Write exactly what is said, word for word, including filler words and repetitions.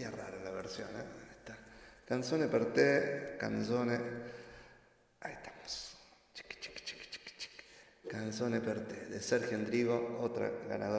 media rara la versión, ¿eh? Esta. Canzone per te, canzone... Ahí estamos. Chiqui, chiqui, chiqui, chiqui, chiqui. Canzone per te, de Sergio Endrigo, otra ganadora.